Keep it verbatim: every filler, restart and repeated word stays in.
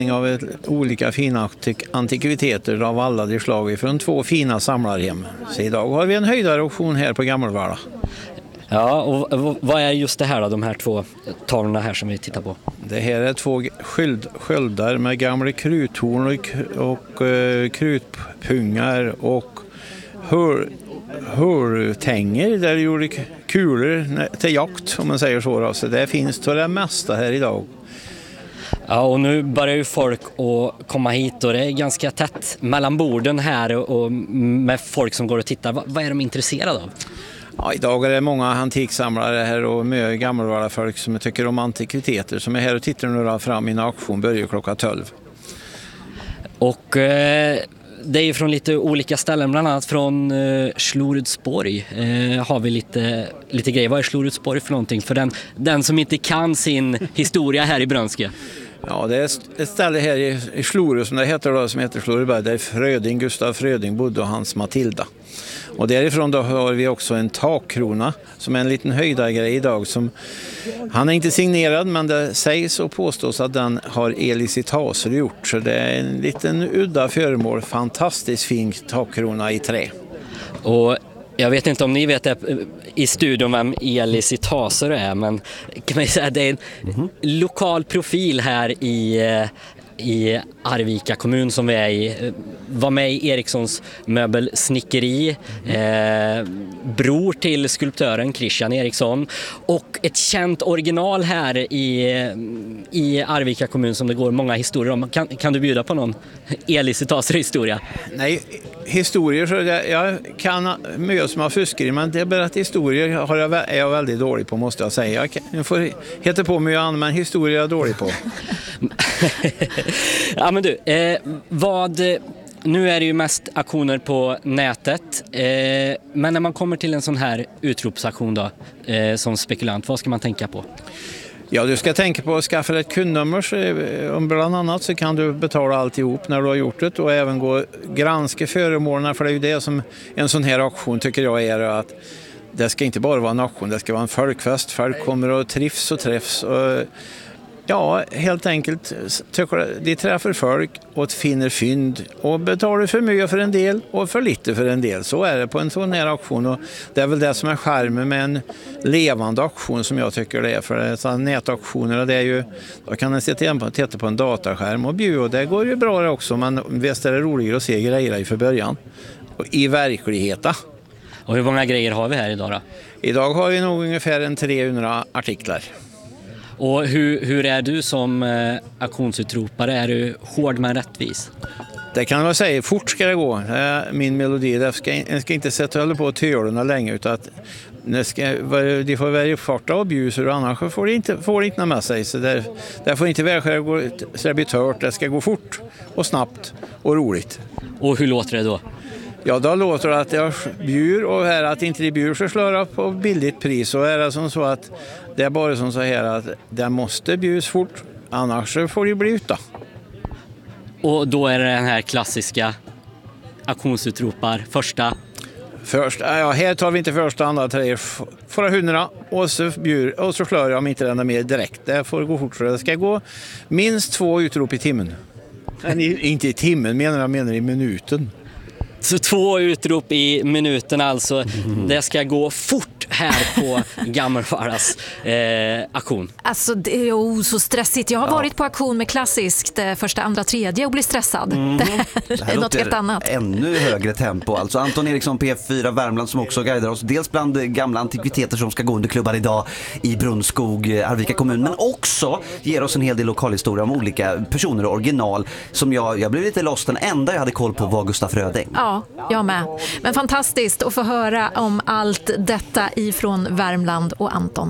av ett, olika fina antikviteter av alla de slag från två fina samlarhem. Så idag har vi en höjdauktion här på Gammelvalla. Ja, och vad är just det här då, de här två tavlorna här som vi tittar på? Det här är två sköld, sköldar med gamla kruthorn och, och uh, krutpungar och hör, hörtänger där det gjorde kulor till jakt, om man säger så. Då. Så det finns till det mesta här idag. Ja, och nu börjar ju folk att komma hit och det är ganska tätt mellan borden här och med folk som går och tittar. Vad, vad är de intresserade av? Ja, idag är det många antiksamlare här och mycket gammalvara folk som tycker om antikviteter som är här och tittar nu fram i en auktion börjar klockan tolv. Och eh, det är ju från lite olika ställen, bland annat från eh, Slorudsborg eh, har vi lite, lite grejer. Vad är Slorudsborg för någonting? För den, den som inte kan sin historia här i Brönske. Ja, det är ett ställe här i, i Slorud som det heter då, som heter Slorudberg, där Fröding, Gustav Fröding bodde och hans Matilda. Och därifrån då har vi också en takkrona som är en liten höjdargrej idag. Som, han är inte signerad, men det sägs och påstås att den har Elis Taser gjort. Så det är en liten udda föremål, fantastiskt fin takkrona i trä. Och jag vet inte om ni vet det, i studion vem Elis Taser är, men kan man säga att det är en mm-hmm. lokal profil här i, i Arvika kommun som vi är i. Var med i Erikssons möbelsnickeri, eh, bror till skulptören Christian Eriksson och ett känt original här i, i Arvika kommun som det går många historier om. Kan, kan du bjuda på någon Elis Taser historia? Nej, historier så jag, jag kan mycket som har fuskeri, men det är bara att historier har jag, är jag väldigt dålig på, måste jag säga. Jag, kan, jag får heta på mig annat, men historier är jag dålig på. Ja, men du, eh, vad... Nu är det ju mest auktioner på nätet, eh, men när man kommer till en sån här utropsaktion då, eh, som spekulant, vad ska man tänka på? Ja, du ska tänka på att skaffa ett kundnummer, så, bland annat så kan du betala alltihop när du har gjort det och även gå granska föremålen, för det är ju det som en sån här auktion tycker jag är, att det ska inte bara vara en auktion, det ska vara en folkfest, folk kommer och trivs och träffs och ja, helt enkelt tycker de träffar folk och finner fynd och betalar för mycket för en del och för lite för en del. Så är det på en sån här auktion och det är väl det som är charmen med en levande auktion som jag tycker det är. För så nätauktioner, det är ju, då kan man sitta på, titta på en dataskärm och bjuda och det går ju bra också, men visst är det roligare att se grejer i för början och i verkligheten. Och hur många grejer har vi här idag då? Idag har vi nog ungefär en trehundra artiklar. Och hur, hur är du som eh, auktionsutropare? Är du hård men rättvis? Det kan man säga, fort ska det gå. Det är min melodi. Det ska, jag ska inte sätta hålla på tölarna länge, utan att det ska, de får välja farta och bjuser och annars får de inte, får de inte med sig. Så det, det får inte vara gå, så det blir tört. Det ska gå fort och snabbt och roligt. Och hur låter det då? Ja, då låter det att jag bjur och här att inte de bjur så slår jag på billigt pris. Så är det som så att det är bara som så här att det måste bjus fort, annars får de bli ute. Och då är det den här klassiska auktionsutropar, första? Första, ja, här tar vi inte första, andra, tre, förra hundra och så, bjur, och så slår jag om inte den är mer direkt. Det får gå fort, så det ska gå minst två utrop i timmen. Men inte i timmen, menar jag menar i minuten. Så två utrop i minuten alltså. Mm. Det ska gå fort här på Gammelvallas eh, auktion. Alltså det är ju så stressigt. Jag har ja. varit på auktion med klassiskt första, andra, tredje och blir stressad. Mm. Det här, det här är något helt annat. Ännu högre tempo. Alltså Anton Eriksson, P F fyra Värmland, som också guidar oss. Dels bland gamla antikviteter som ska gå under klubbar idag i Brunskog, Arvika kommun. Men också ger oss en hel del lokalhistoria om olika personer och original som jag, jag blev lite lost. Den enda jag hade koll på var Gustav Fröding. Ja, jag med. Men fantastiskt att få höra om allt detta ifrån Värmland och Anton.